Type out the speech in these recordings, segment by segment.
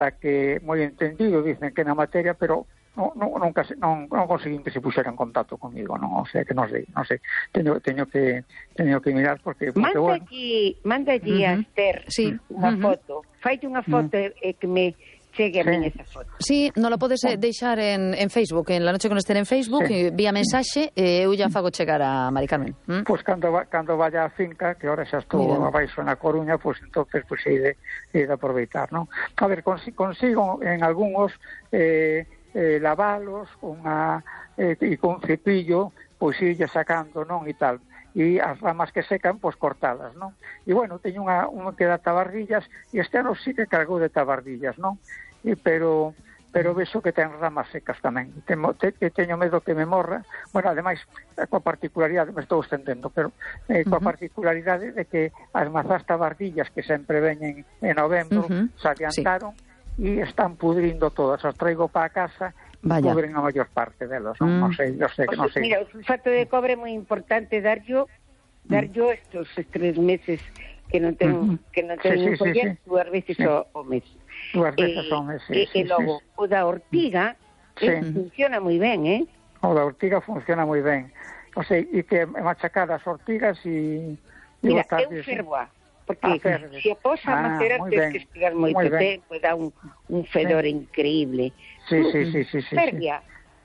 que moi entendido, dicen que na materia, pero nunca non conseguín que se puxera en contacto comigo, non, o sea que non sei, teño que mirar porque manda allí a Esther unha foto, faite unha foto que me chegue a min esa foto. Sí, non lo podes deixar en Facebook, en La Noche con Esther en Facebook, vía mensaxe, eu ya fago chegar a Mari Carmen. Pois cando vaya á finca, que ahora xa estou abaixo na Coruña, pois entonces hei de aproveitar, non? A ver, consigo en algúns lavalos e con cepillo, pois irlle sacando, non, e tal. E as ramas que secan, pois cortalas, non? E, bueno, teño unha que dá tabardillas, e este ano sí que cargou de tabardillas, non? Pero vexo que ten ramas secas tamén. Teño medo que me morra. Bueno, ademais, coa particularidade, me estou estendendo, pero coa particularidade de que as mazás tabardillas que sempre veñen en novembro se adiantaron e están pudrindo todas. As traigo para a casa e pudren a maior parte delas, non? Non sei. Mira, o sulfato de cobre é moi importante darlo estes 3 meses que non ten coller, 2 veces ao mes. 2 veces ao mes, e logo, o da ortiga funciona moi ben, O da ortiga funciona moi ben. O sea, e que machacar as ortigas e... Mira, eu fervoa. Porque se a posa a macerar tens que estirar moito tempo e dá un fedor increíble. Fervia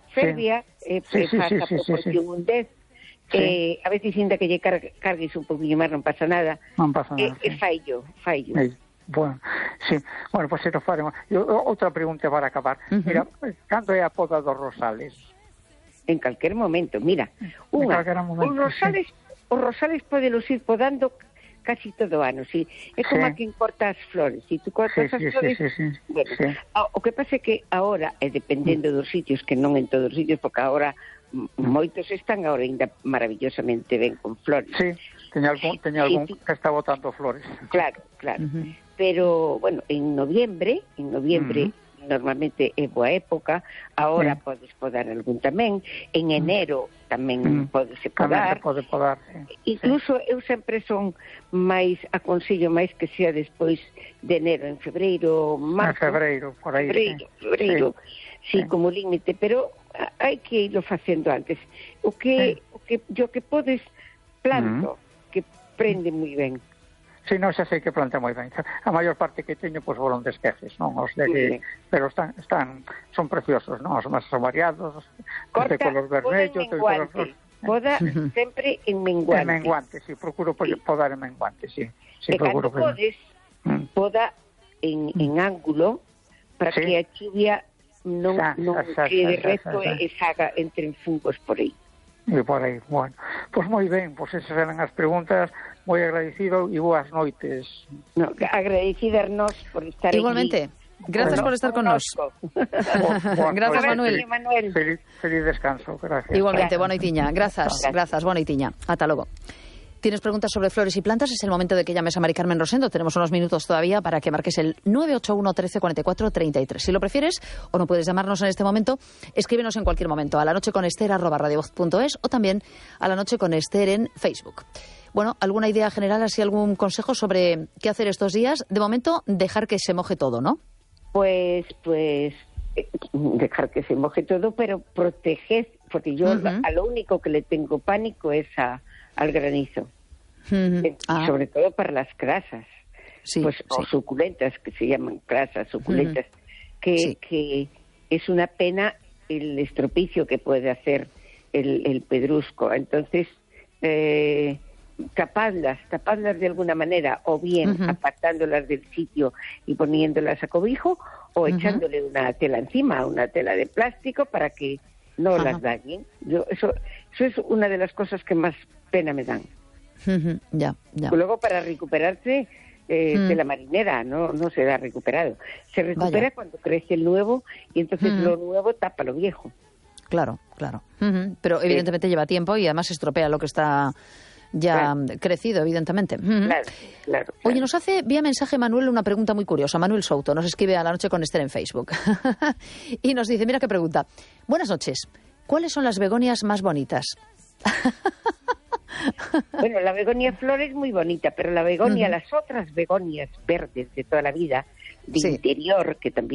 pasa proporción un 10. A veces ainda que lle cargues un poquinho máis non pasa nada. E fallo. Bueno, sí. Bueno, pois se non faremos. Outra pregunta para acabar. Mira, cando é a poda dos rosales? En calquer momento, mira. Os rosales podelos ir podando casi todo o ano, sí. É como a quen corta as flores. Si tú cortas as flores... Bueno, o que pasa é que agora, dependendo dos sitios, que non en todos os sitios, porque agora moitos están agora ainda maravillosamente ben con flores. Sí, teño algún que está botando flores. Claro. Pero, bueno, en noviembre normalmente é boa época, agora podes podar algún tamén, en enero tamén podese podar. Pode podar, Incluso eu sempre son máis, aconsello máis que sea despois de enero, en febreiro, marzo. Febreiro, por aí. Febreiro, sí, como límite, pero hai que irlo facendo antes. O que podes planto, que prende moi ben. Si, non, xa sei que planta moi ben. A maior parte que teño, pois, foron de esqueces, non? Pero son preciosos, non? Os máis variados, de color vermello, de color rosa. Poda sempre en menguante. En menguante, si, procuro podar en menguante, si. E cando podes, poda en ángulo, para que a chuvia non quede recto e saga entre fungos por aí. E por aí, bueno. Pois moi ben, pois esas eran as preguntas, moi agradecido e boas noites. No, agradecidas nós por estar igualmente. Gracias por estar con nos. Gracias, Manuel. Feliz descanso, gracias. Igualmente, boa noitiña. Grazas, boa noitiña. Ata logo. ¿Tienes preguntas sobre flores y plantas? Es el momento de que llames a Mari Carmen Rosendo. Tenemos unos minutos todavía para que marques el 981 13 44 33. Si lo prefieres o no puedes llamarnos en este momento, escríbenos en cualquier momento a lanocheconester@radiovoz.es o también a La Noche con Esther en Facebook. Bueno, ¿alguna idea general, así algún consejo sobre qué hacer estos días? De momento, dejar que se moje todo, ¿no? Pues dejar que se moje todo, pero proteger, porque yo a lo único que le tengo pánico es al granizo. Sobre todo para las crasas, o suculentas, que se llaman crasas, suculentas, que es una pena el estropicio que puede hacer el pedrusco. Entonces, tapadlas de alguna manera, o bien apartándolas del sitio y poniéndolas a cobijo, o echándole una tela encima, una tela de plástico, para que no las dañen. Eso es una de las cosas que más pena me dan. Ya. Luego, para recuperarse de la marinera, no se da recuperado. Se recupera cuando crece el nuevo, y entonces lo nuevo tapa lo viejo. Claro. Pero evidentemente lleva tiempo y además estropea lo que está ya crecido, evidentemente. Claro. Oye, nos hace vía mensaje Manuel una pregunta muy curiosa. Manuel Souto nos escribe a La Noche con Esther en Facebook y nos dice, mira qué pregunta. Buenas noches, ¿cuáles son las begonias más bonitas? Bueno, la begonia flor es muy bonita, pero la begonia, las otras begonias verdes de toda la vida, de interior, que también